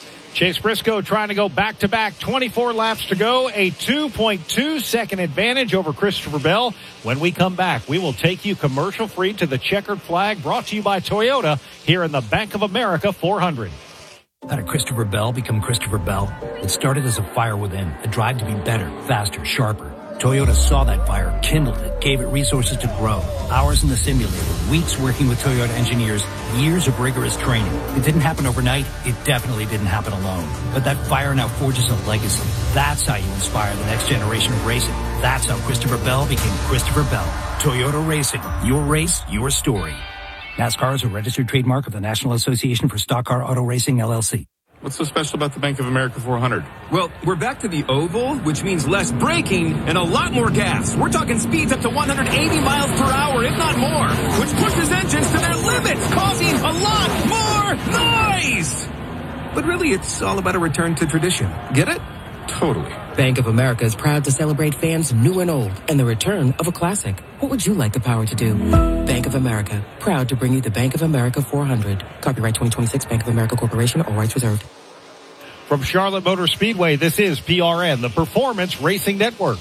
Chase Briscoe trying to go back-to-back, 24 laps to go, a 2.2-second advantage over Christopher Bell. When we come back, we will take you commercial-free to the checkered flag, brought to you by Toyota here in the Bank of America 400. How did Christopher Bell become Christopher Bell? It started as a fire within, a drive to be better, faster, sharper. Toyota saw that fire, kindled it, gave it resources to grow. Hours in the simulator, weeks working with Toyota engineers, years of rigorous training. It didn't happen overnight. It definitely didn't happen alone. But that fire now forges a legacy. That's how you inspire the next generation of racing. That's how Christopher Bell became Christopher Bell. Toyota Racing. Your race, your story. NASCAR is a registered trademark of the National Association for Stock Car Auto Racing, LLC. What's so special about the Bank of America 400? Well, we're back to the oval, which means less braking and a lot more gas. We're talking speeds up to 180 miles per hour, if not more, which pushes engines to their limits, causing a lot more noise. But really, it's all about a return to tradition. Get it? Totally. Bank of America is proud to celebrate fans new and old and the return of a classic. What would you like the power to do? Bank of America, proud to bring you the Bank of America 400. Copyright 2026 Bank of America Corporation, all rights reserved. From Charlotte Motor Speedway, this is PRN, the Performance Racing Network.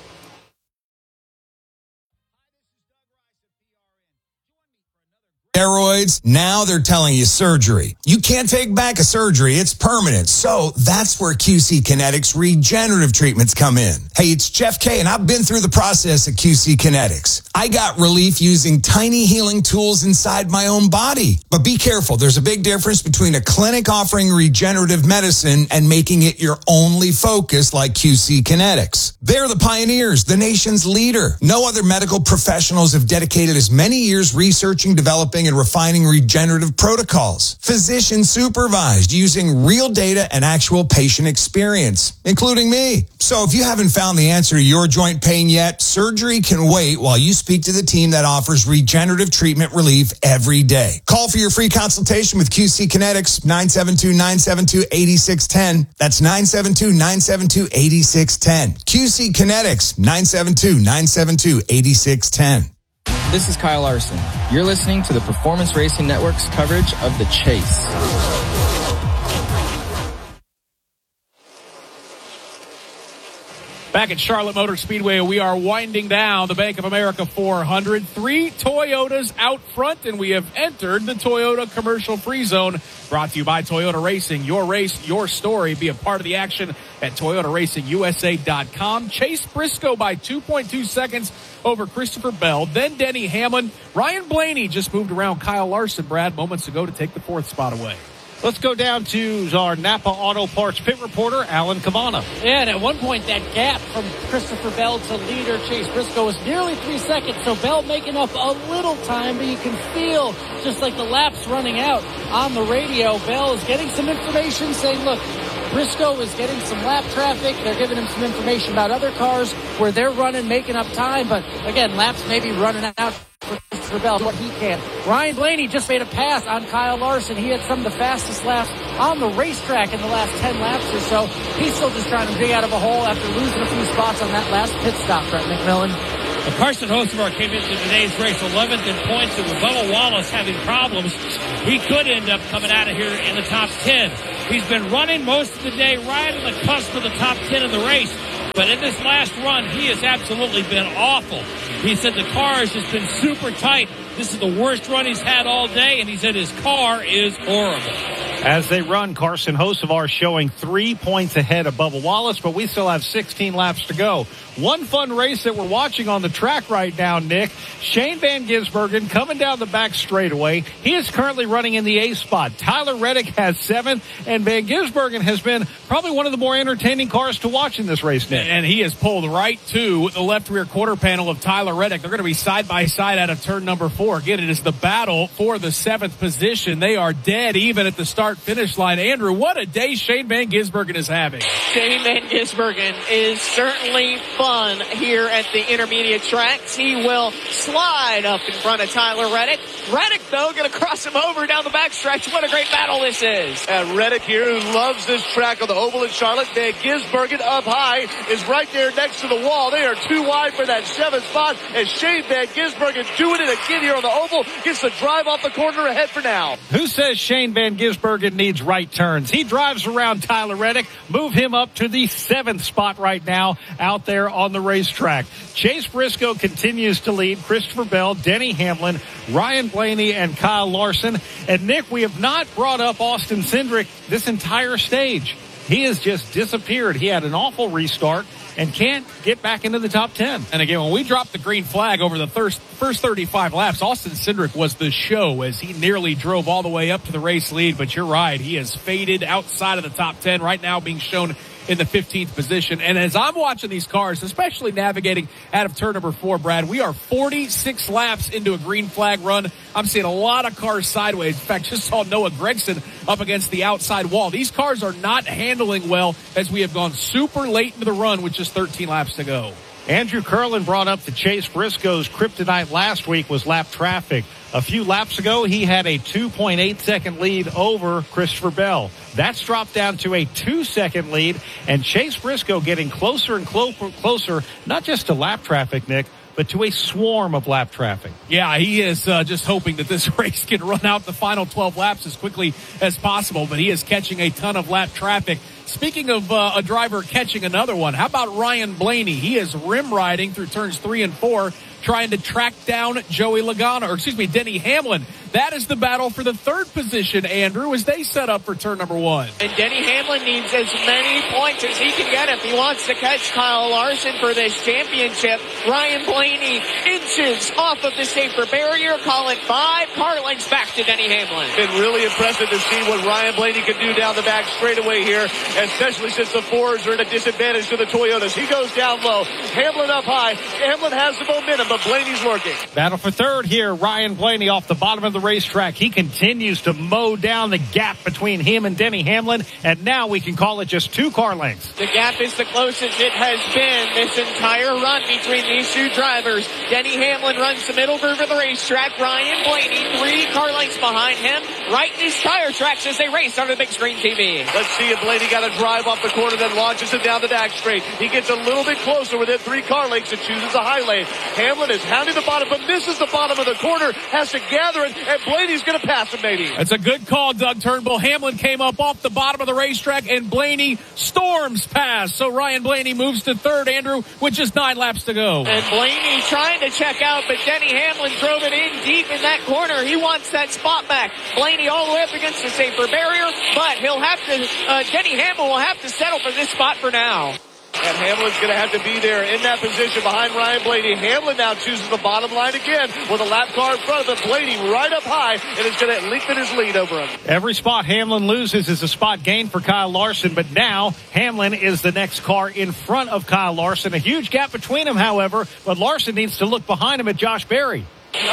Steroids, now they're telling you surgery. You can't take back a surgery, it's permanent. So that's where QC Kinetics regenerative treatments come in. Hey, it's Jeff K, and I've been through the process at QC Kinetics. I got relief using tiny healing tools inside my own body. But be careful, there's a big difference between a clinic offering regenerative medicine and making it your only focus like QC Kinetics. They're the pioneers, the nation's leader. No other medical professionals have dedicated as many years researching, developing, and refining regenerative protocols. Physician supervised using real data and actual patient experience, including me. So if you haven't found the answer to your joint pain yet, surgery can wait while you speak to the team that offers regenerative treatment relief every day. Call for your free consultation with QC Kinetics, 972-972-8610. That's 972-972-8610. QC Kinetics, 972-972-8610. This is Kyle Larson. You're listening to the Performance Racing Network's coverage of the Chase. Back at Charlotte Motor Speedway, we are winding down the Bank of America 400. 3 Toyotas out front, and we have entered the Toyota Commercial Free Zone. Brought to you by Toyota Racing. Your race, your story. Be a part of the action at ToyotaRacingUSA.com. Chase Briscoe by 2.2 seconds over Christopher Bell. Then Denny Hamlin. Ryan Blaney just moved around Kyle Larson, Brad, moments ago to take the 4th spot away. Let's go down to our Napa Auto Parts pit reporter, Alan Cavana. Yeah, and at one point that gap from Christopher Bell to leader Chase Briscoe was nearly 3 seconds, so Bell making up a little time, but you can feel just like the laps running out on the radio. Bell is getting some information saying, look, Briscoe is getting some lap traffic. They're giving him some information about other cars where they're running, making up time, but again, laps maybe running out for Christopher Bell, what he can. Ryan Blaney just made a pass on Kyle Larson. He had some of the fastest laps on the racetrack in the last 10 laps or so. He's still just trying to dig out of a hole after losing a few spots on that last pit stop, Brett McMillan. Carson Hocevar came into today's race 11th in points, and with Bubba Wallace having problems, he could end up coming out of here in the top 10. He's been running most of the day right on the cusp of the top 10 in the race, but in this last run, he has absolutely been awful. He said the car has just been super tight. This is the worst run he's had all day, and he said his car is horrible. As they run, Carson Hocevar showing 3 points ahead of Bubba Wallace, but we still have 16 laps to go. One fun race that we're watching on the track right now, Nick. Shane Van Gisbergen coming down the back straightaway. He is currently running in the A spot. Tyler Reddick has 7, and Van Gisbergen has been probably one of the more entertaining cars to watch in this race, Nick. And he has pulled right to the left rear quarter panel of Tyler Reddick. They're going to be side by side out of turn number 4. Again, it is the battle for the 7th position. They are dead even at the start-finish line. Andrew, what a day Shane Van Gisbergen is having. Shane Van Gisbergen is certainly fun here at the intermediate tracks. He will slide up in front of Tyler Reddick. Reddick, though, going to cross him over down the backstretch. What a great battle this is. And Reddick here, who loves this track on the oval in Charlotte. Van Gisbergen up high is right there next to the wall. They are too wide for that 7th spot. And Shane Van Gisbergen doing it again here on the oval. Gets the drive off the corner ahead for now. Who says Shane Van Gisbergen Gisbergen needs right turns. He drives around Tyler Reddick, move him up to the 7th spot right now out there on the racetrack. Chase Briscoe continues to lead. Christopher Bell, Denny Hamlin, Ryan Blaney, and Kyle Larson. And Nick, we have not brought up Austin Cindric this entire stage. He has just disappeared. He had an awful restart and can't get back into the top 10. And again, when we dropped the green flag over the first 35 laps, Austin Cindric was the show as he nearly drove all the way up to the race lead. But you're right, he has faded outside of the top 10, right now being shown in the 15th position. And as I'm watching these cars, especially navigating out of turn number 4, Brad, we are 46 laps into a green flag run. I'm seeing a lot of cars sideways. In fact, just saw Noah Gragson up against the outside wall. These cars are not handling well as we have gone super late into the run with just 13 laps to go. Andrew Curlin brought up the Chase Briscoe's kryptonite last week was lap traffic. A few laps ago, he had a 2.8-second lead over Christopher Bell. That's dropped down to a 2-second lead, and Chase Briscoe getting closer and closer, not just to lap traffic, Nick, but to a swarm of lap traffic. Yeah, he is just hoping that this race can run out the final 12 laps as quickly as possible, but he is catching a ton of lap traffic. Speaking of a driver catching another one, how about Ryan Blaney? He is rim riding through turns 3 and 4, trying to track down Denny Hamlin. That is the battle for the 3rd position, Andrew, as they set up for turn number 1. And Denny Hamlin needs as many points as he can get if he wants to catch Kyle Larson for this championship. Ryan Blaney inches off of the safer barrier, calling 5 car lengths back to Denny Hamlin. Been really impressive to see what Ryan Blaney can do down the back straightaway here, especially since the Fords are at a disadvantage to the Toyotas. He goes down low, Hamlin up high. Hamlin has the momentum, but Blaney's working. Battle for 3rd here. Ryan Blaney off the bottom of the racetrack. He continues to mow down the gap between him and Denny Hamlin, and now we can call it just 2 car lengths. The gap is the closest it has been this entire run between these 2 drivers. Denny Hamlin runs the middle groove of the racetrack. Ryan Blaney 3 car lengths behind him, right in his tire tracks as they race under the big screen TV. Let's see if Blaney got a drive off the corner, then launches it down the back straight. He gets a little bit closer within 3 car lengths and chooses a high lane. Hamlin is hounding the bottom, but misses the bottom of the corner, has to gather it, and Blaney's going to pass him, maybe. That's a good call, Doug Turnbull. Hamlin came up off the bottom of the racetrack, and Blaney storms past. So Ryan Blaney moves to 3rd, Andrew, with just 9 laps to go. And Blaney trying to check out, but Denny Hamlin drove it in deep in that corner. He wants that spot back. Blaney all the way up against the safer barrier, but he'll have to, Denny Hamlin will have to settle for this spot for now. And Hamlin's going to have to be there in that position behind Ryan Blaney. Hamlin now chooses the bottom line again with a lap car in front of him. Blaney right up high, and it's going to lengthen his lead over him. Every spot Hamlin loses is a spot gain for Kyle Larson, but now Hamlin is the next car in front of Kyle Larson. A huge gap between them, however, but Larson needs to look behind him at Josh Berry.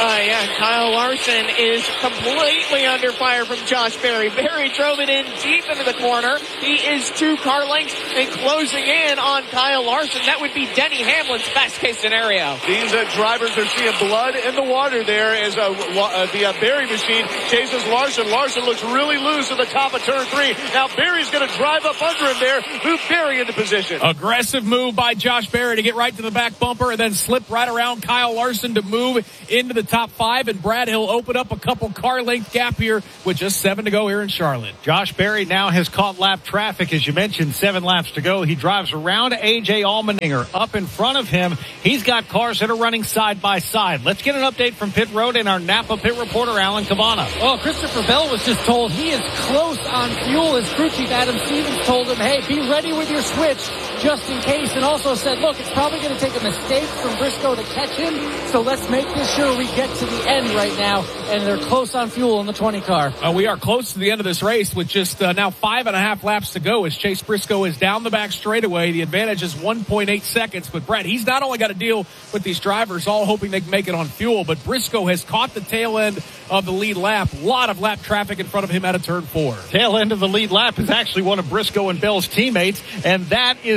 Kyle Larson is completely under fire from Josh Berry. Berry drove it in deep into the corner. He is 2 car lengths and closing in on Kyle Larson. That would be Denny Hamlin's best case scenario. These drivers are seeing blood in the water there as the Berry machine chases Larson. Larson looks really loose at the top of turn 3. Now Berry's going to drive up under him there, move Berry into position. Aggressive move by Josh Berry to get right to the back bumper and then slip right around Kyle Larson to move into the top 5, and Brad Hill open up a couple car length gap here with just 7 to go here in Charlotte. Josh Berry now has caught lap traffic, as you mentioned, 7 laps to go. He drives around A.J. Allmendinger up in front of him. He's got cars that are running side by side. Let's get an update from pit road and our Napa pit reporter, Alan Cavana. Well, Christopher Bell was just told he is close on fuel. His crew chief Adam Stevens told him, hey, be ready with your switch just in case, and also said, look, it's probably going to take a mistake from Briscoe to catch him, so let's make this sure we get to the end right now, and they're close on fuel in the 20 car. We are close to the end of this race with just now 5.5 laps to go as Chase Briscoe is down the back straightaway. The advantage is 1.8 seconds, but Brett, he's not only got to deal with these drivers all hoping they can make it on fuel, but Briscoe has caught the tail end of the lead lap. A lot of lap traffic in front of him out of turn 4. Tail end of the lead lap is actually one of Briscoe and Bell's teammates, and that is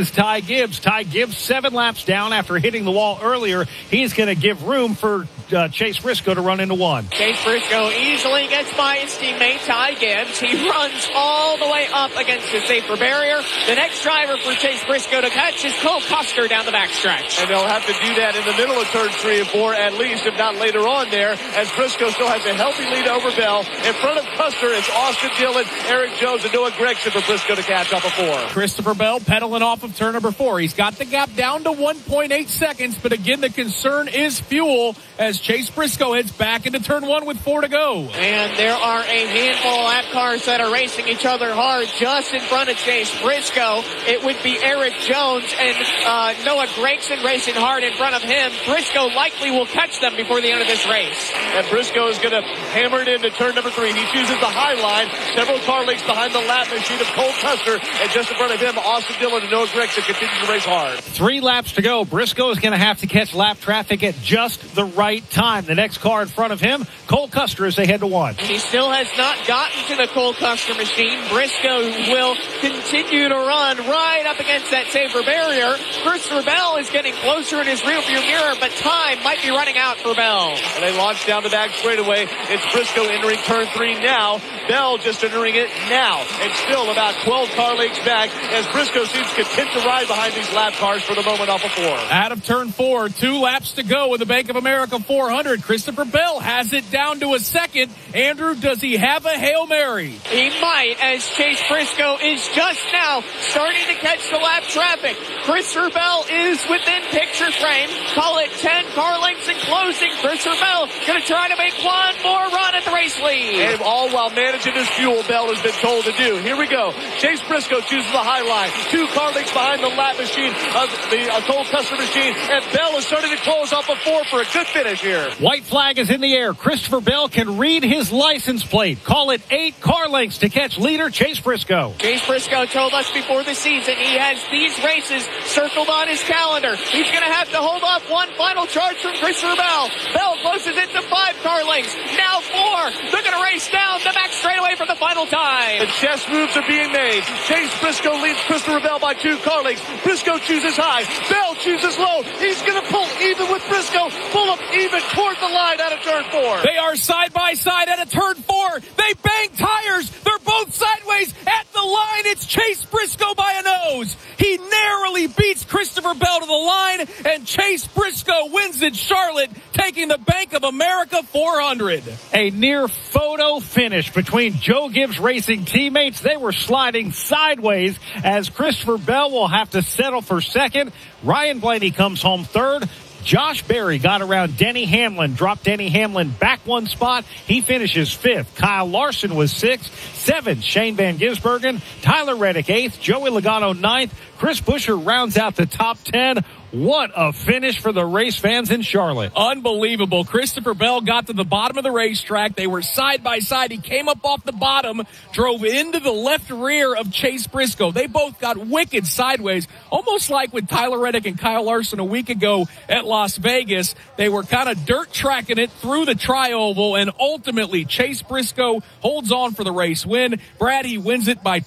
is Ty Gibbs. Ty Gibbs 7 laps down after hitting the wall earlier. He's going to give room for Chase Briscoe to run into one. Chase Briscoe easily gets by his teammate Ty Gibbs. He runs all the way up against the safer barrier. The next driver for Chase Briscoe to catch is Cole Custer down the backstretch. And they'll have to do that in the middle of turn 3 and 4 at least, if not later on there, as Briscoe still has a healthy lead over Bell. In front of Custer is Austin Dillon, Eric Jones, and Noah Gregson for Briscoe to catch off of 4. Christopher Bell pedaling off of turn number 4. He's got the gap down to 1.8 seconds, but again, the concern is fuel as Chase Briscoe heads back into turn 1 with 4 to go. And there are a handful of lap cars that are racing each other hard just in front of Chase Briscoe. It would be Eric Jones and Noah Gregson racing hard in front of him. Briscoe likely will catch them before the end of this race. And Briscoe is going to hammer it into turn number 3. He chooses the high line. Several car lengths behind the lap machine of Cole Custer. And just in front of him, Austin Dillon and Noah Gregson continue to race hard. 3 laps to go. Briscoe is going to have to catch lap traffic at just the right time. The next car in front of him, Cole Custer, as they head to 1. He still has not gotten to the Cole Custer machine. Briscoe will continue to run right up against that safer barrier. Christopher Bell is getting closer in his rearview mirror, but time might be running out for Bell. And they launch down the back straightaway. It's Briscoe entering turn 3 now. Bell just entering it now. And still about 12 car lengths back as Briscoe seems content to ride behind these lap cars for the moment off of 4. Out of turn 4, 2 laps to go with the Bank of America 400. Christopher Bell has it down to a second. Andrew, does he have a Hail Mary? He might, as Chase Briscoe is just now starting to catch the lap traffic. Christopher Bell is within picture frame. Call it 10 car lengths in closing. Christopher Bell going to try to make one more run at the race lead. And all while managing his fuel, Bell has been told to do. Here we go. Chase Briscoe chooses the high line. 2 car lengths behind the lap machine of the Cole Custer machine. And Bell is starting to close off of 4 for a good finish here. White flag is in the air. Christopher Bell can read his license plate. Call it 8 car lengths to catch leader Chase Briscoe. Chase Briscoe told us before the season he has these races circled on his calendar. He's going to have to hold off one final charge from Christopher Bell. Bell closes it to 5 car lengths. Now 4. They're going to race down the back straightaway for the final time. The chess moves are being made. Chase Briscoe leads Christopher Bell by 2 car lengths. Briscoe chooses high. Bell chooses low. He's going to pull even with Briscoe. Pull him even toward the line out of turn 4. They are side by side at a turn 4. They bang tires. They're both sideways at the line. It's Chase Briscoe by a nose. He narrowly beats Christopher Bell to the line, and Chase Briscoe wins in Charlotte, taking the Bank of America 400. A near photo finish between Joe Gibbs Racing teammates. They were sliding sideways as Christopher Bell will have to settle for second. Ryan Blaney comes home third. Josh Berry got around Denny Hamlin, dropped Denny Hamlin back 1 spot. He finishes 5th. Kyle Larson was 6th. 7th, Shane Van Gisbergen. Tyler Reddick 8th. Joey Logano 9th. Chris Buescher rounds out the top 10. What a finish for the race fans in Charlotte. Unbelievable. Christopher Bell got to the bottom of the racetrack. They were side by side. He came up off the bottom, drove into the left rear of Chase Briscoe. They both got wicked sideways, almost like with Tyler Reddick and Kyle Larson a week ago at Las Vegas. They were kind of dirt tracking it through the tri-oval, and ultimately Chase Briscoe holds on for the race win. Brad, he wins it by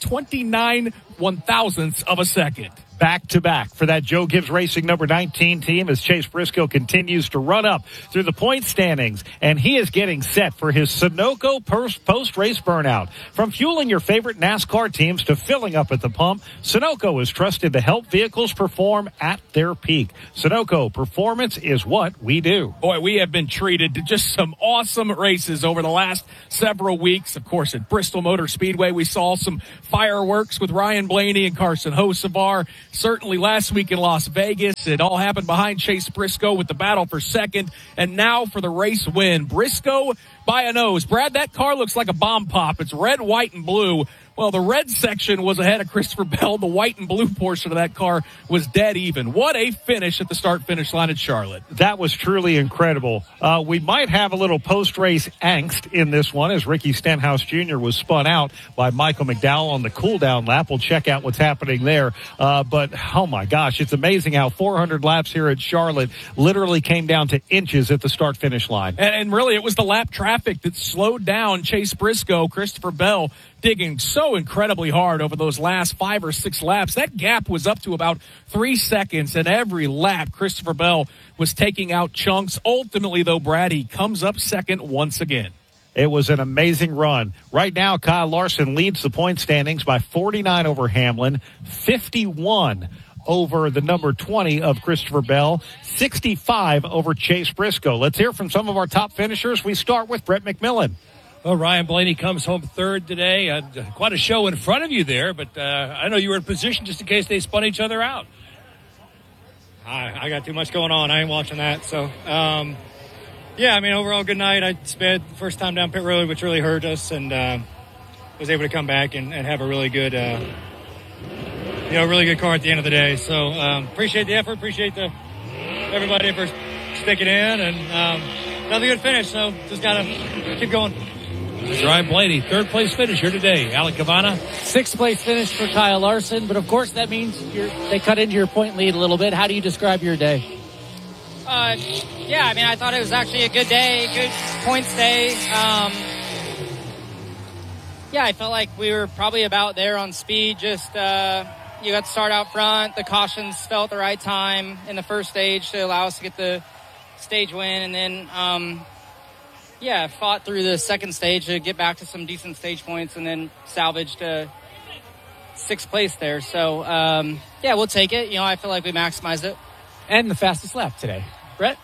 29 1/1000ths of a second. Back-to-back for that Joe Gibbs Racing number 19 team as Chase Briscoe continues to run up through the point standings, and he is getting set for his Sunoco post-race burnout. From fueling your favorite NASCAR teams to filling up at the pump, Sunoco is trusted to help vehicles perform at their peak. Sunoco, performance is what we do. Boy, we have been treated to just some awesome races over the last several weeks. Of course, at Bristol Motor Speedway, we saw some fireworks with Ryan Blaney and Carson Hocevar. Certainly last week in Las Vegas, it all happened behind Chase Briscoe with the battle for second. And now for the race win. Briscoe by a nose. Brad, that car looks like a bomb pop. It's red, white, and blue. Well, the red section was ahead of Christopher Bell. The white and blue portion of that car was dead even. What a finish at the start-finish line at Charlotte. That was truly incredible. We might have a little post-race angst in this one as Ricky Stenhouse Jr. was spun out by Michael McDowell on the cool-down lap. We'll check out what's happening there. But, oh, my gosh, it's amazing how 400 laps here at Charlotte literally came down to inches at the start-finish line. And really, it was the lap traffic that slowed down Chase Briscoe. Christopher Bell digging so incredibly hard over those last 5 or 6 laps. That gap was up to about 3 seconds, and every lap Christopher Bell was taking out chunks. Ultimately, though, Brad, he comes up second once again. It was an amazing run. Right now, Kyle Larson leads the point standings by 49 over Hamlin, 51 over the number 20 of Christopher Bell, 65 over Chase Briscoe. Let's hear from some of our top finishers. We start with Brett McMillan. Well, Ryan Blaney comes home third today. Quite a show in front of you there, but I know you were in position just in case they spun each other out. I got too much going on. I ain't watching that. So, yeah, I mean, overall, good night. I sped the first time down pit road, which really hurt us, and was able to come back and have a really good really good car at the end of the day. So appreciate the effort, appreciate everybody for sticking in, and another good finish. So just gotta keep going. Ryan Blaney, third place finish here today. Alec Cavana, sixth place finish for Kyle Larson, but of course that means they cut into your point lead a little bit. How do you describe your day? Yeah, I mean, I thought it was actually a good day, good points day. Yeah, I felt like we were probably about there on speed. Just you got to start out front. The cautions fell at the right time in the first stage to allow us to get the stage win. And then, fought through the second stage to get back to some decent stage points and then salvaged sixth place there. So, we'll take it. I feel like we maximized it. And the fastest lap today. Brett?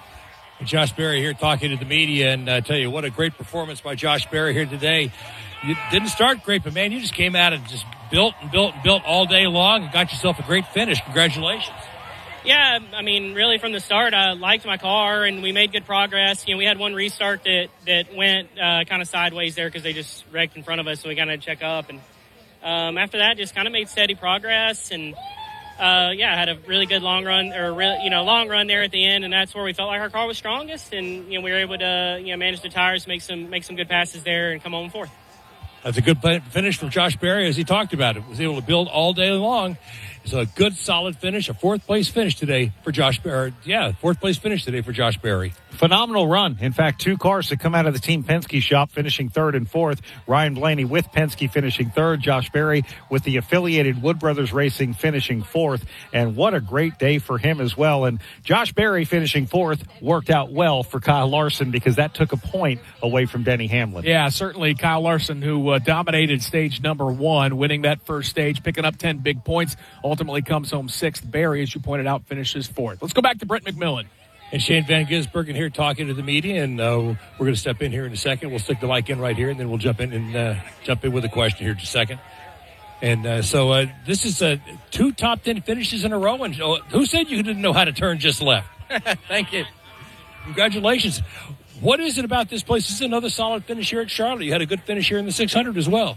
Josh Berry here talking to the media, and I tell you, what a great performance by Josh Berry here today. You didn't start great, but, man, you just came out and just built all day long and got yourself a great finish. Congratulations. Yeah, I mean, really from the start, I liked my car, and we made good progress. We had one restart that went kind of sideways there because they just wrecked in front of us, so we got to check up. And after that, just kind of made steady progress, and I had a really good long run there at the end, and that's where we felt like our car was strongest, and we were able to manage the tires, make some good passes there, and come home fourth. That's a good finish from Josh Berry, as he talked about it. Was able to build all day long. So a good, solid finish, a fourth-place finish today for Josh Berry. Yeah, fourth-place finish today for Josh Berry. Phenomenal run. In fact, 2 cars that come out of the Team Penske shop finishing third and fourth. Ryan Blaney with Penske finishing third. Josh Berry with the affiliated Wood Brothers Racing finishing fourth. And what a great day for him as well. And Josh Berry finishing fourth worked out well for Kyle Larson because that took a point away from Denny Hamlin. Yeah, certainly Kyle Larson, who dominated stage number 1, winning that first stage, picking up 10 big points, ultimately comes home sixth. Berry, as you pointed out, finishes fourth. Let's go back to Brett McMillan. And Shane Van Gisbergen here talking to the media, and we're going to step in here in a second. We'll stick the mic in right here, and then we'll jump in with a question here in just a second. And so this is 2 top 10 finishes in a row. And who said you didn't know how to turn just left? Thank you. Congratulations. What is it about this place? This is another solid finish here at Charlotte. You had a good finish here in the 600 as well.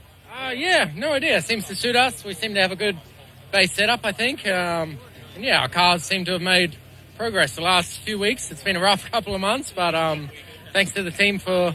No idea. It seems to suit us. We seem to have a good base setup, I think. Our cars seem to have made progress the last few weeks. It's been a rough couple of months, but thanks to the team for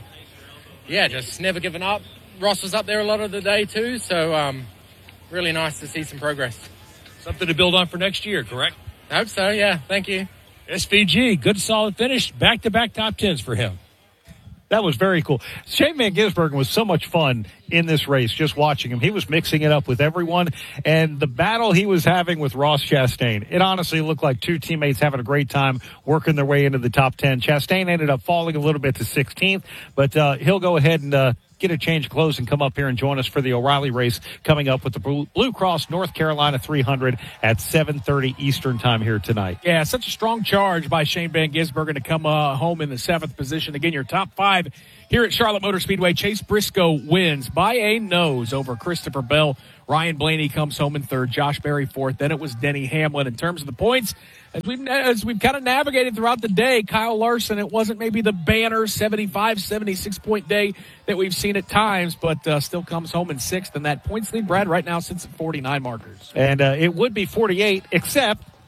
just never giving up. Ross was up there a lot of the day too, so really nice to see some progress. Something to build on for next year, correct? I hope so, yeah. Thank you. SVG, good solid finish, back-to-back top 10s for him. That was very cool. Shane Van Gisbergen was so much fun in this race, just watching him. He was mixing it up with everyone, and the battle he was having with Ross Chastain, it honestly looked like 2 teammates having a great time working their way into the top 10. Chastain ended up falling a little bit to 16th, but he'll go ahead and get a change of clothes and come up here and join us for the O'Reilly race coming up with the Blue Cross North Carolina 300 at 7:30 Eastern time here tonight. Yeah, such a strong charge by Shane Van Gisbergen to come home in the 7th position. Again, your top 5 here at Charlotte Motor Speedway. Chase Briscoe wins by a nose over Christopher Bell. Ryan Blaney comes home in 3rd. Josh Berry 4th. Then it was Denny Hamlin. In terms of the points, as we've kind of navigated throughout the day, Kyle Larson, it wasn't maybe the banner 75, 76-point day that we've seen at times, but still comes home in 6th. And that points lead, Brad, right now sits at 49 markers. And it would be 48, except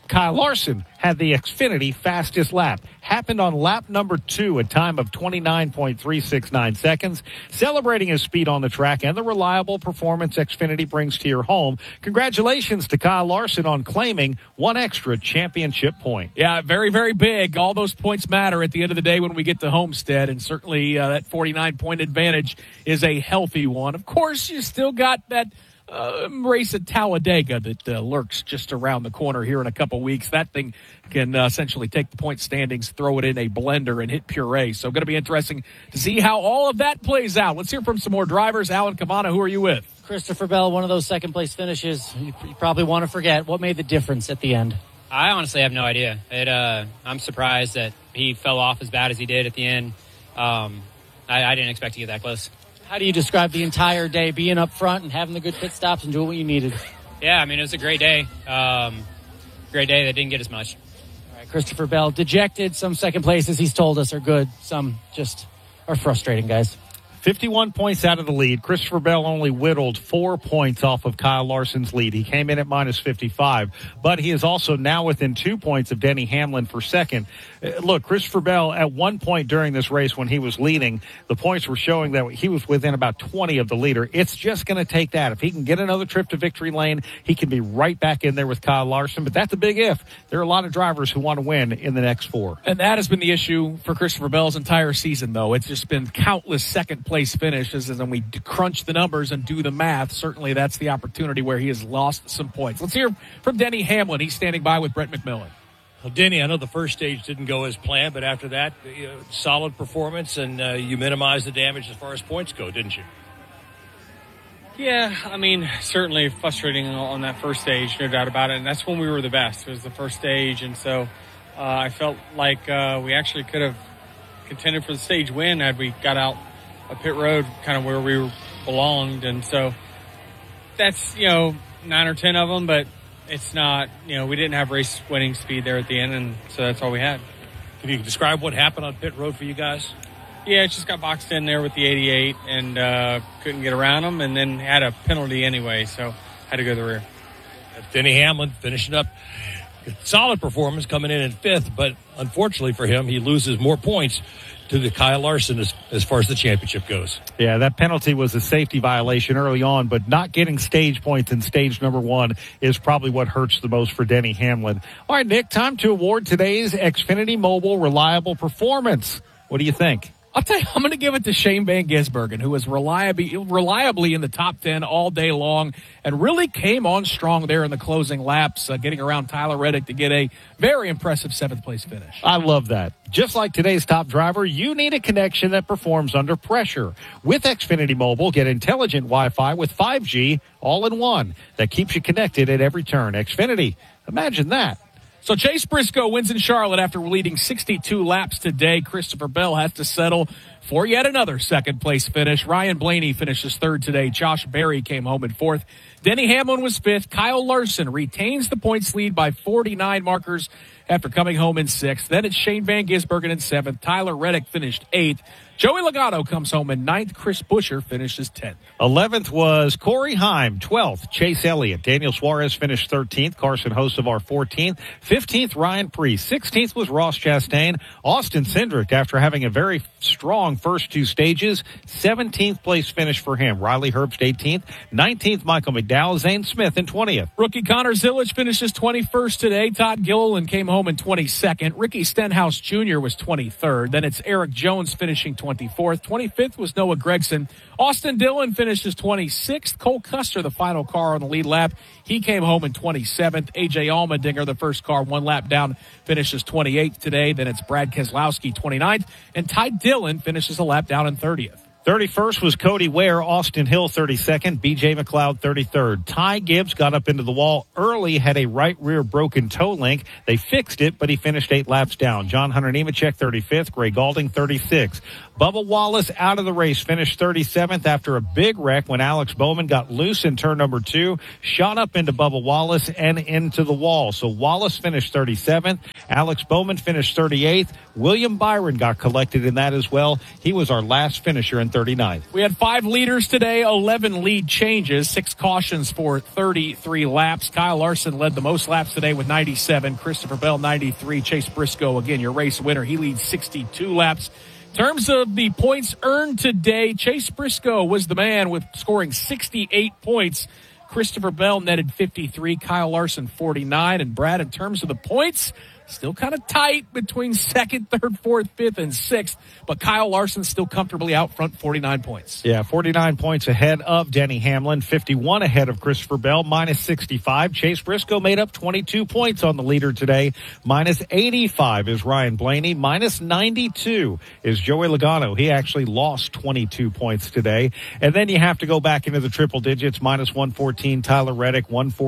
Kyle Larson had the Xfinity fastest lap. Happened on lap number 2, a time of 29.369 seconds. Celebrating his speed on the track and the reliable performance Xfinity brings to your home. Congratulations to Kyle Larson on claiming one extra championship point. Yeah, very, very big. All those points matter at the end of the day when we get to Homestead, and certainly that 49-point advantage is a healthy one. Of course, you still got that race at Talladega that lurks just around the corner here in a couple weeks. That thing can essentially take the point standings, throw it in a blender, and hit puree. So going to be interesting to see how all of that plays out. Let's hear from some more drivers. Alan Cavana, who are you with? Christopher Bell, one of those second-place finishes you probably want to forget. What made the difference at the end? I honestly have no idea. I'm surprised that he fell off as bad as he did at the end. I didn't expect to get that close. How do you describe the entire day, being up front and having the good pit stops and doing what you needed? Yeah, I mean, it was a great day. Great day that didn't get as much. All right, Christopher Bell, dejected. Some second places, he's told us, are good. Some just are frustrating, guys. 51 points out of the lead. Christopher Bell only whittled 4 points off of Kyle Larson's lead. He came in at minus 55, but he is also now within 2 points of Denny Hamlin for second. Look, Christopher Bell, at one point during this race when he was leading, the points were showing that he was within about 20 of the leader. It's just going to take that. If he can get another trip to victory lane, he can be right back in there with Kyle Larson, but that's a big if. There are a lot of drivers who want to win in the next 4. And that has been the issue for Christopher Bell's entire season, though. It's just been countless second-place finishes, and then we crunch the numbers and do the math. Certainly that's the opportunity where he has lost some points. Let's hear from Denny Hamlin. He's standing by with Brett McMillan. Well, Denny, I know the first stage didn't go as planned, but after that, solid performance, and you minimized the damage as far as points go, didn't you? Yeah, I mean, certainly frustrating on that first stage, no doubt about it, and that's when we were the best. It was the first stage, and so I felt like we actually could have contended for the stage win had we got out a pit road kind of where we belonged, and so that's 9 or 10 of them, but it's not, we didn't have race winning speed there at the end, and so that's all we had. Can you describe what happened on pit road for you guys? Yeah, it just got boxed in there with the 88 and couldn't get around them, and then had a penalty anyway, so had to go to the rear. Denny Hamlin finishing up. Solid performance coming in 5th, but unfortunately for him, he loses more points to the Kyle Larson as far as the championship goes. Yeah, that penalty was a safety violation early on, but not getting stage points in stage number 1 is probably what hurts the most for Denny Hamlin. All right, Nick, time to award today's Xfinity Mobile Reliable Performance. What do you think? I'll tell you, I'm going to give it to Shane Van Gisbergen, who was reliably in the top 10 all day long and really came on strong there in the closing laps, getting around Tyler Reddick to get a very impressive 7th-place finish. I love that. Just like today's top driver, you need a connection that performs under pressure. With Xfinity Mobile, get intelligent Wi-Fi with 5G all-in-one that keeps you connected at every turn. Xfinity, imagine that. So Chase Briscoe wins in Charlotte after leading 62 laps today. Christopher Bell has to settle for yet another 2nd-place finish. Ryan Blaney finishes 3rd today. Josh Berry came home in 4th. Denny Hamlin was 5th. Kyle Larson retains the points lead by 49 markers after coming home in 6th. Then it's Shane Van Gisbergen in 7th. Tyler Reddick finished 8th. Joey Logano comes home in 9th. Chris Buescher finishes 10th. 11th was Corey Heim. 12th, Chase Elliott. Daniel Suarez finished 13th. Carson Hocevar 14th. 15th, Ryan Preece. 16th was Ross Chastain. Austin Cindric, after having a very strong first 2 stages, 17th place finish for him. Riley Herbst 18th. 19th, Michael McDowell. Zane Smith in 20th. Rookie Connor Zilisch finishes 21st today. Todd Gilliland came home in 22nd. Ricky Stenhouse Jr. was 23rd. Then it's Eric Jones finishing 24th. 25th was Noah Gragson. Austin Dillon finishes 26th. Cole Custer, the final car on the lead lap, he came home in 27th. A.J. Allmendinger, the first car, 1 lap down, finishes 28th today. Then it's Brad Keselowski, 29th. And Ty Dillon finishes a lap down in 30th. 31st was Cody Ware. Austin Hill 32nd. B.J. McLeod 33rd. Ty Gibbs got up into the wall early, had a right rear broken toe link. They fixed it, but he finished 8 laps down. John Hunter Nemechek 35th. Gray Galding 36th. Bubba Wallace out of the race, finished 37th after a big wreck when Alex Bowman got loose in turn number 2, shot up into Bubba Wallace and into the wall. So Wallace finished 37th. Alex Bowman finished 38th. William Byron got collected in that as well. He was our last finisher in 39th. We had 5 leaders today, 11 lead changes, 6 cautions for 33 laps. Kyle Larson led the most laps today with 97. Christopher Bell, 93. Chase Briscoe, again, your race winner. He leads 62 laps. In terms of the points earned today, Chase Briscoe was the man with scoring 68 points. Christopher Bell netted 53, Kyle Larson 49. And Brad, in terms of the points, still kind of tight between 2nd, 3rd, 4th, 5th, and 6th. But Kyle Larson still comfortably out front, 49 points. Yeah, 49 points ahead of Denny Hamlin, 51 ahead of Christopher Bell, minus 65. Chase Briscoe made up 22 points on the leader today. Minus 85 is Ryan Blaney. Minus 92 is Joey Logano. He actually lost 22 points today. And then you have to go back into the triple digits. Minus 114, Tyler Reddick.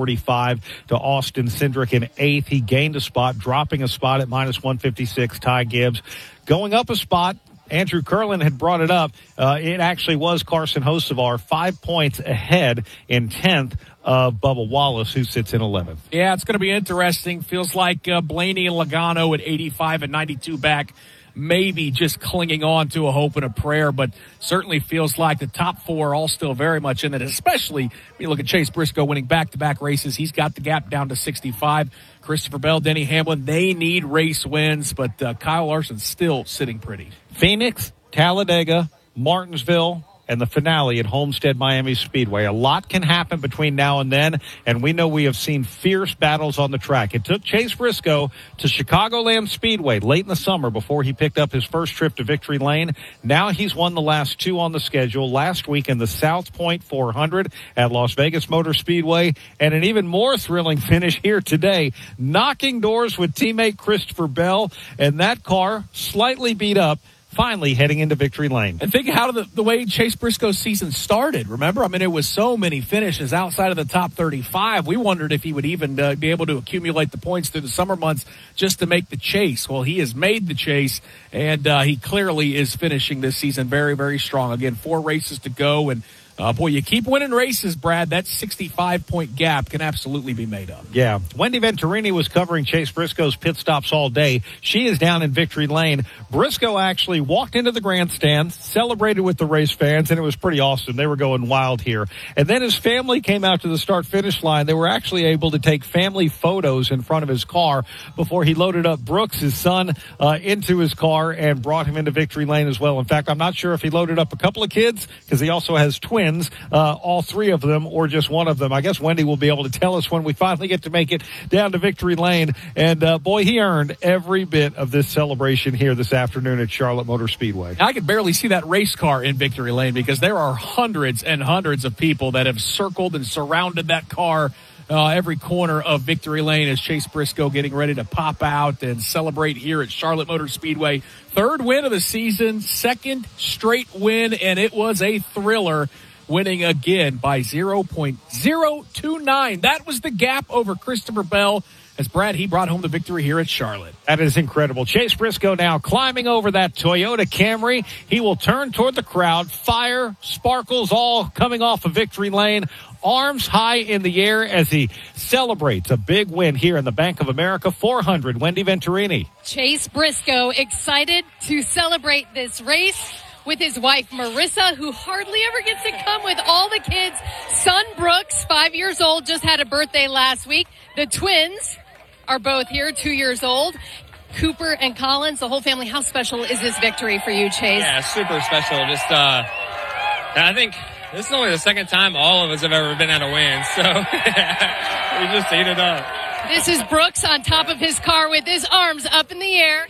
145 to Austin Cindric in 8th. He gained a spot, dropping a spot at minus 156, Ty Gibbs. Going up a spot, Andrew Curlin had brought it up. It actually was Carson Hocevar, 5 points ahead in 10th of Bubba Wallace, who sits in 11th. Yeah, it's going to be interesting. Feels like Blaney and Logano at 85 and 92 back, maybe just clinging on to a hope and a prayer, but certainly feels like the top 4 are all still very much in it, especially when you look at Chase Briscoe winning back-to-back races. He's got the gap down to 65. Christopher Bell, Denny Hamlin, they need race wins, but Kyle Larson's still sitting pretty. Phoenix, Talladega, Martinsville, and the finale at Homestead Miami Speedway. A lot can happen between now and then, and we know we have seen fierce battles on the track. It took Chase Briscoe to Chicagoland Speedway late in the summer before he picked up his first trip to Victory Lane. Now he's won the last 2 on the schedule. Last week in the South Point 400 at Las Vegas Motor Speedway, and an even more thrilling finish here today, knocking doors with teammate Christopher Bell, and that car slightly beat up, finally heading into Victory Lane. And think how the way Chase Briscoe's season started. Remember, I mean, it was so many finishes outside of the top 35. We wondered if he would even be able to accumulate the points through the summer months just to make the chase. Well, he has made the chase, and he clearly is finishing this season very, very strong. Again, 4 races to go, and boy, you keep winning races, Brad. That 65-point gap can absolutely be made up. Yeah. Wendy Venturini was covering Chase Briscoe's pit stops all day. She is down in Victory Lane. Briscoe actually walked into the grandstand, celebrated with the race fans, and it was pretty awesome. They were going wild here. And then his family came out to the start-finish line. They were actually able to take family photos in front of his car before he loaded up Brooks, his son, into his car and brought him into Victory Lane as well. In fact, I'm not sure if he loaded up a couple of kids because he also has twins. All 3 of them or just one of them. I guess Wendy will be able to tell us when we finally get to make it down to Victory Lane. And boy, he earned every bit of this celebration here this afternoon at Charlotte Motor Speedway. I could barely see that race car in Victory Lane because there are hundreds and hundreds of people that have circled and surrounded that car every corner of Victory Lane as Chase Briscoe getting ready to pop out and celebrate here at Charlotte Motor Speedway. 3rd win of the season, 2nd straight win, and it was a thriller, winning again by 0.029. That was the gap over Christopher Bell. As Brad, he brought home the victory here at Charlotte. That is incredible. Chase Briscoe now climbing over that Toyota Camry. He will turn toward the crowd. Fire, sparkles, all coming off of Victory Lane. Arms high in the air as he celebrates a big win here in the Bank of America 400. Wendy Venturini. Chase Briscoe excited to celebrate this race with his wife, Marissa, who hardly ever gets to come with all the kids. Son Brooks, 5 years old, just had a birthday last week. The twins are both here, 2 years old. Cooper and Collins, the whole family. How special is this victory for you, Chase? Yeah, super special. Just, I think this is only the 2nd time all of us have ever been at a win, so we just ate it up. This is Brooks on top of his car with his arms up in the air.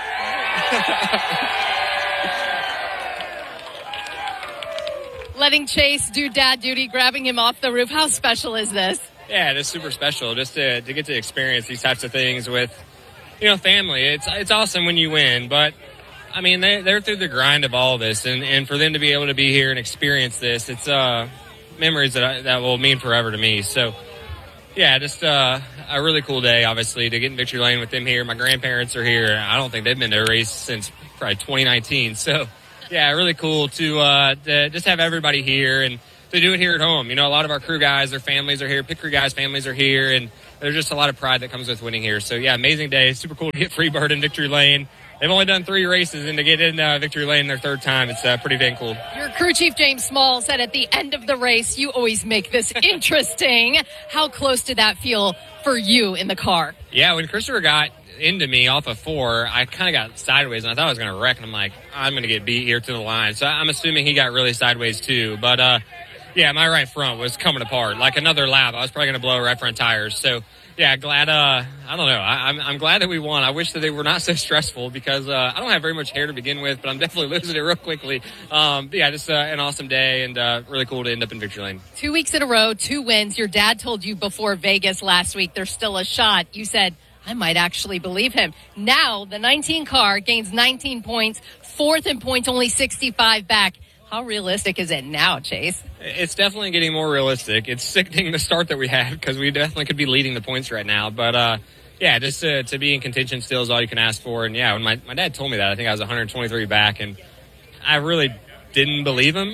Letting Chase do dad duty, grabbing him off the roof. How special is this? Yeah, it is super special just to get to experience these types of things with, family. It's awesome when you win, but I mean, they're through the grind of all of this, and for them to be able to be here and experience this, it's memories that will mean forever to me. So, yeah, just a really cool day, obviously, to get in Victory Lane with them here. My grandparents are here. I don't think they've been to a race since probably 2019. So, yeah, really cool to just have everybody here. And to do it here at home. You know, a lot of our crew guys, their families are here. Pit crew guys' families are here, and there's just a lot of pride that comes with winning here. So, yeah, amazing day. Super cool to get Freebird in Victory Lane. They've only done 3 races, and to get in Victory Lane their 3rd time, it's pretty dang cool. Your crew chief, James Small, said at the end of the race, you always make this interesting. How close did that feel for you in the car? Yeah, when Christopher got into me off of 4, I kind of got sideways, and I thought I was going to wreck, and I'm like, I'm going to get beat here to the line. So I'm assuming he got really sideways too. But, yeah, my right front was coming apart. Like another lap, I was probably going to blow right front tires. So, yeah, glad, I don't know. I'm glad that we won. I wish that they were not so stressful because I don't have very much hair to begin with, but I'm definitely losing it real quickly. Yeah, just an awesome day and really cool to end up in Victory Lane. 2 weeks in a row, 2 wins. Your dad told you before Vegas last week there's still a shot. You said, I might actually believe him. Now, the 19 car gains 19 points, 4th in points, only 65 back. How realistic is it now, Chase? It's definitely getting more realistic. It's sickening the start that we had because we definitely could be leading the points right now. But, yeah, just to be in contention still is all you can ask for. And, yeah, when my dad told me that, I think I was 123 back, and I really didn't believe him.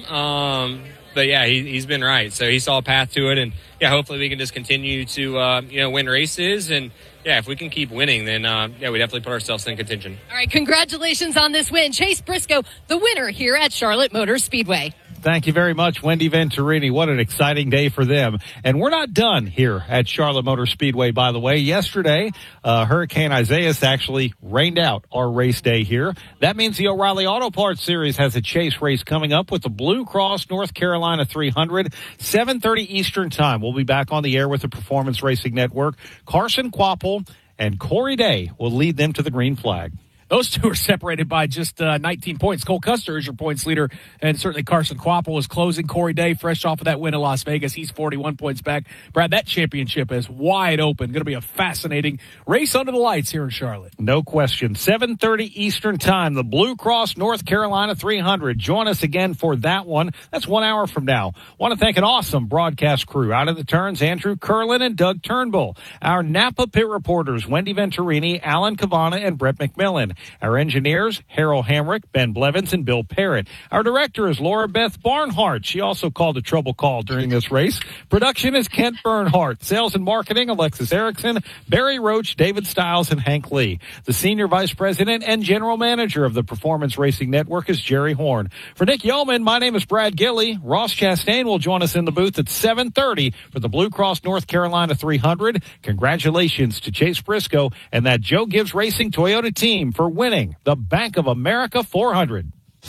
But, yeah, he's been right. So he saw a path to it. And, yeah, hopefully we can just continue to, win races. And, yeah, if we can keep winning, then, yeah, we definitely put ourselves in contention. All right, congratulations on this win. Chase Briscoe, the winner here at Charlotte Motor Speedway. Thank you very much, Wendy Venturini. What an exciting day for them. And we're not done here at Charlotte Motor Speedway, by the way. Yesterday, Hurricane Isaias actually rained out our race day here. That means the O'Reilly Auto Parts Series has a chase race coming up with the Blue Cross North Carolina 300, 7:30 Eastern Time. We'll be back on the air with the Performance Racing Network. Carson Kvapil and Corey Day will lead them to the green flag. Those two are separated by just 19 points. Cole Custer is your points leader, and certainly Carson Kvapil is closing. Corey Day, fresh off of that win in Las Vegas, he's 41 points back. Brad, that championship is wide open. Going to be a fascinating race under the lights here in Charlotte. No question. 7:30 Eastern Time, the Blue Cross North Carolina 300. Join us again for that one. That's 1 hour from now. Want to thank an awesome broadcast crew. Out of the turns, Andrew Curlin and Doug Turnbull. Our Napa pit reporters, Wendy Venturini, Alan Cavana, and Brett McMillan. Our engineers, Harold Hamrick, Ben Blevins, and Bill Parrott. Our director is Laura Beth Barnhart. She also called a trouble call during this race. Production is Kent Bernhardt. Sales and marketing, Alexis Erickson, Barry Roach, David Stiles, and Hank Lee. The senior vice president and general manager of the Performance Racing Network is Jerry Horn. For Nick Yeoman, my name is Brad Gilley. Ross Chastain will join us in the booth at 7:30 for the Blue Cross North Carolina 300. Congratulations to Chase Briscoe and that Joe Gibbs Racing Toyota team for winning the Bank of America 400.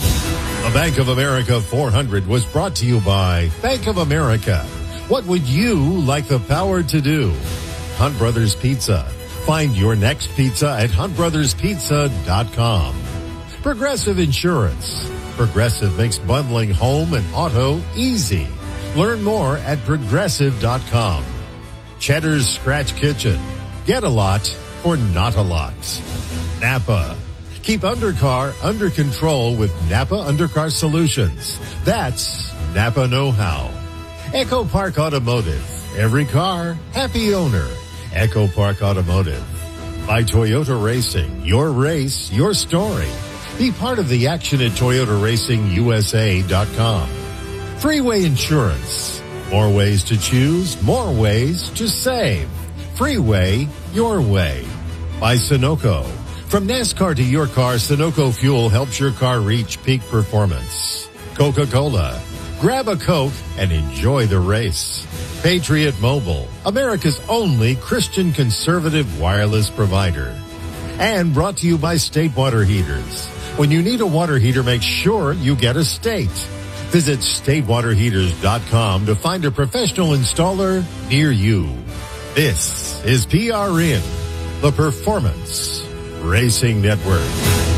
The Bank of America 400 was brought to you by Bank of America. What would you like the power to do? Hunt Brothers Pizza. Find your next pizza at huntbrotherspizza.com. Progressive Insurance. Progressive makes bundling home and auto easy. Learn more at progressive.com. Cheddar's Scratch Kitchen. Get a lot for not a lot. Napa. Keep undercar under control with Napa Undercar Solutions. That's Napa know-how. Echo Park Automotive. Every car, happy owner. Echo Park Automotive. By Toyota Racing. Your race, your story. Be part of the action at ToyotaRacingUSA.com. Freeway Insurance. More ways to choose, more ways to save. Freeway, your way. By Sunoco. From NASCAR to your car, Sunoco Fuel helps your car reach peak performance. Coca-Cola. Grab a Coke and enjoy the race. Patriot Mobile, America's only Christian conservative wireless provider. And brought to you by State Water Heaters. When you need a water heater, make sure you get a State. Visit statewaterheaters.com to find a professional installer near you. This is PRN, the Performance Racing Network.